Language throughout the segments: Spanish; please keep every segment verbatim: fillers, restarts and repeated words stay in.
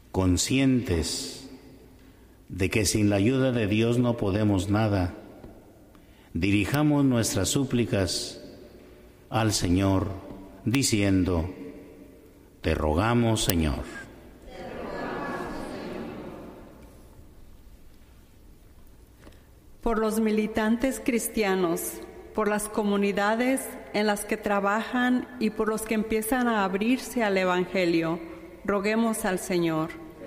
conscientes de que sin la ayuda de Dios no podemos nada, dirijamos nuestras súplicas al Señor, diciendo: te rogamos, Señor. Por los militantes cristianos, por las comunidades en las que trabajan y por los que empiezan a abrirse al Evangelio, roguemos al Señor.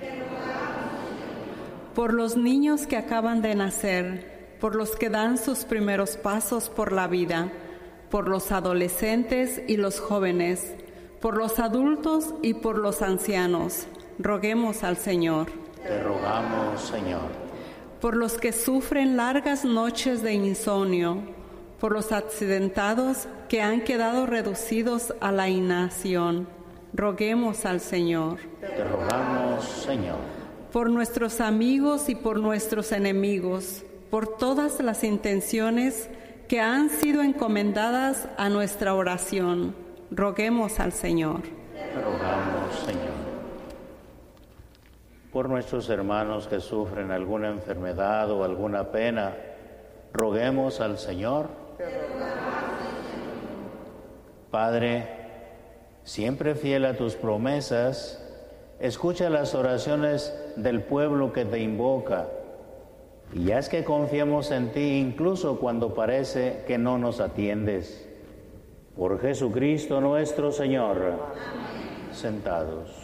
Por los niños que acaban de nacer, por los que dan sus primeros pasos por la vida, por los adolescentes y los jóvenes, por los adultos y por los ancianos, roguemos al Señor. Te rogamos, Señor. Por los que sufren largas noches de insomnio, por los accidentados que han quedado reducidos a la inacción, roguemos al Señor. Te rogamos, Señor. Por nuestros amigos y por nuestros enemigos, por todas las intenciones que han sido encomendadas a nuestra oración, roguemos al Señor. Te rogamos, Señor. Por nuestros hermanos que sufren alguna enfermedad o alguna pena, roguemos al Señor. Padre, siempre fiel a tus promesas, escucha las oraciones del pueblo que te invoca, y haz que confiemos en ti incluso cuando parece que no nos atiendes. Por Jesucristo nuestro Señor. Amén. Sentados.